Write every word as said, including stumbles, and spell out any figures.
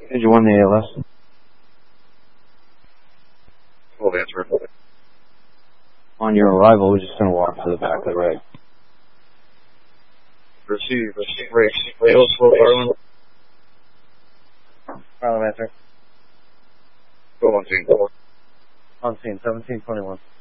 Did you won the A L S? Full answer. On your arrival, we're just going to walk to the back of the rig. Receive, receive, race, rail, slow, Harlan. Harlan answer. Go on scene. On scene, seventeen twenty-one.